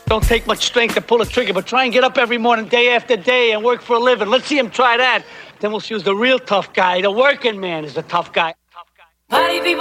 Don't take much strength to pull a trigger, but try and get up every morning, day after day, and work for a living. Let's see him try that. Then we'll choose the real tough guy. The working man is the tough guy. Party people